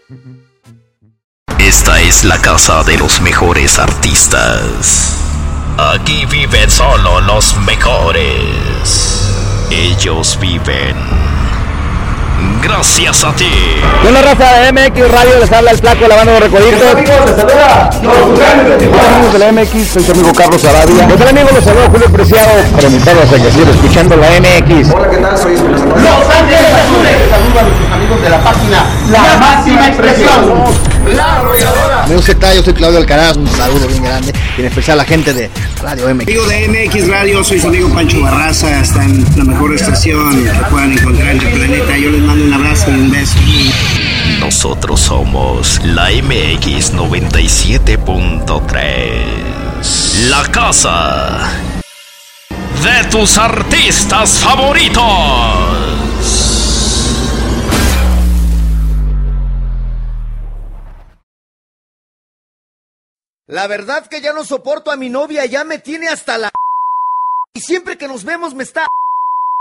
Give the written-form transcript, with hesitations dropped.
Esta es la casa de los mejores artistas. Aquí viven solo los mejores. Ellos viven gracias a ti. Con la raza de MX Radio les habla el flaco de la banda de los Recoditos. Amigos, les saluda los Tucanes de Tijuana. Amigos de la MX, soy su amigo Carlos Arabia. ¿Qué tal, amigos? Les saluda Julio Preciado para invitarlos a que sigan escuchando la MX. Hola, ¿qué tal? Soy Espinosa Paz. Los Ángeles Azules. Saludos a nuestros amigos de la página La Máxima Expresión. La Arrolladora. Amigos, ¿qué tal? Yo soy Claudio Alcaraz, un saludo bien grande, y en especial a la gente de Radio MX. Amigo de MX Radio, soy su amigo Pancho Barraza, está en la mejor estación que puedan encontrar en el planeta. Yo les mando un abrazo y un beso. Nosotros somos la MX 97.3. La casa de tus artistas favoritos. La verdad que ya no soporto a mi novia, ya me tiene hasta la... Y siempre que nos vemos me está...